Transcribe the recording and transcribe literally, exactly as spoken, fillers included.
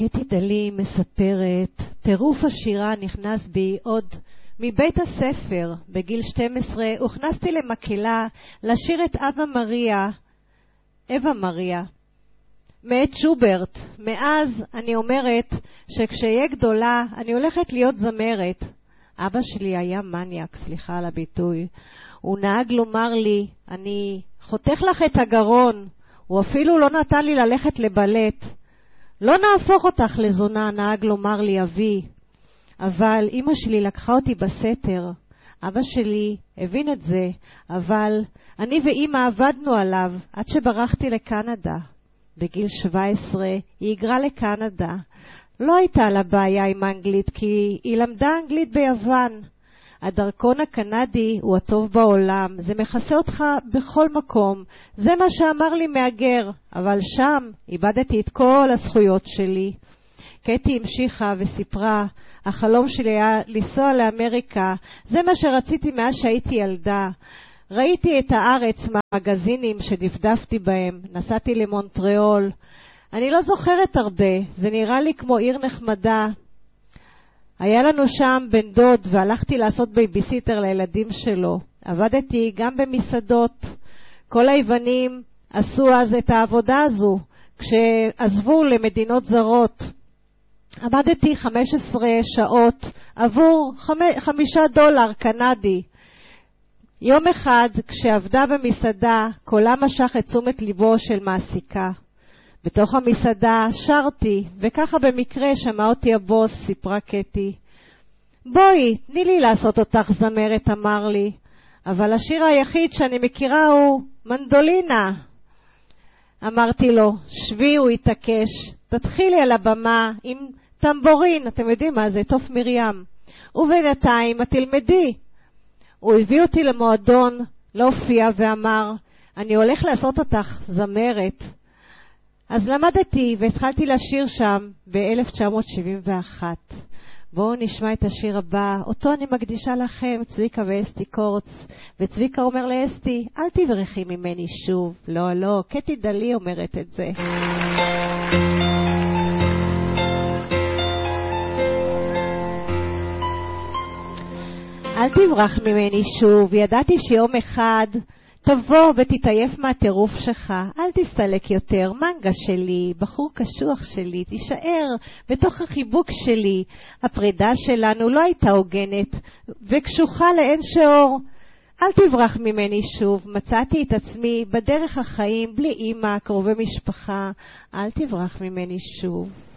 קטי דלי מספרת, טירוף השירה נכנס בי עוד מבית הספר. בגיל שתים עשרה הוכנסתי למקהלה לשיר את אבה מריה, אבה מריה, מאת שוברט. מאז אני אומרת שכשיהיה גדולה אני הולכת להיות זמרת. אבא שלי היה מניאק, סליחה על הביטוי. הוא נהג לומר לי, אני חותך לך את הגרון. הוא אפילו לא נתן לי ללכת לבלט. לא נהפוך אותך לזונה, נהג לומר לי אבי. אבל אמא שלי לקחה אותי בסתר. אבא שלי הבין את זה, אבל אני ואמא עבדנו עליו עד שברחתי לקנדה. בגיל שבע עשרה היא היגרה לקנדה. לא הייתה לה בעיה עם האנגלית, כי היא למדה אנגלית ביוון. הדרכון הקנדי הוא הטוב בעולם, זה מכסה אותך בכל מקום. זה מה שאמר לי מאגר, אבל שם איבדתי את כל הזכויות שלי. קטי המשיכה וסיפרה, החלום שלי היה לנסוע לאמריקה, זה מה שרציתי מאז שהייתי ילדה. ראיתי את הארץ מהמגזינים שדפדפתי בהם, נסעתי למונטריאול. אני לא זוכרת הרבה, זה נראה לי כמו עיר נחמדה. היה לנו שם בן דוד והלכתי לעשות בייביסיטר לילדים שלו. עבדתי גם במסעדות. כל היוונים עשו אז את העבודה הזו כשעזבו למדינות זרות. עבדתי חמש עשרה שעות עבור חמישה דולר קנדי. יום אחד כשעבדה במסעדה קולה משך את תשומת ליבו של מעסיקה. בתוך המסעדה שרתי, וככה במקרה שמע אותי הבוס, סיפרה קטי. בואי, תני לי לעשות אותך זמרת, אמר לי. אבל השיר היחיד שאני מכירה הוא מנדולינה. אמרתי לו, שבי, הוא התעקש. תתחילי על הבמה עם טמבורין, אתם יודעים מה זה, תוף מרים. ובינתיים, תלמדי. הוא הביא אותי למועדון, להופיע ואמר, אני הולך לעשות אותך זמרת. אז למדתי והתחלתי לשיר שם ב-אלף תשע מאות שבעים ואחת. בואו נשמע את השיר הבא, אותו אני מקדישה לכם, צביקה ואסתי קורץ. וצביקה אומר לאסתי, אל תברחי ממני שוב. לא, לא, קטי דלי אומרת את זה. אל תברח ממני שוב, ידעתי שיום אחד תבוא ותתעייף מהטירוף שלך, אל תסתלק יותר, מנגה שלי, בחור קשוח שלי, תישאר בתוך החיבוק שלי. הפרידה שלנו לא הייתה הוגנת וקשוחה לאין שיעור. אל תברח ממני שוב, מצאתי את עצמי בדרך החיים בלי אמא, קרובי משפחה, אל תברח ממני שוב.